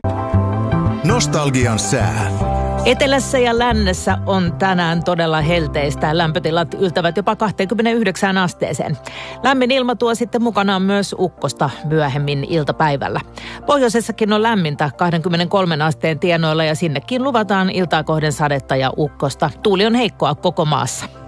Nostalgian sää. Etelässä ja lännessä on tänään todella helteistä. Lämpötilat yltävät jopa 29 asteeseen. Lämmin ilma tuo sitten mukanaan myös ukkosta myöhemmin iltapäivällä. Pohjoisessakin on lämmintä 23 asteen tienoilla ja sinnekin luvataan iltaa kohden sadetta ja ukkosta. Tuuli on heikkoa koko maassa.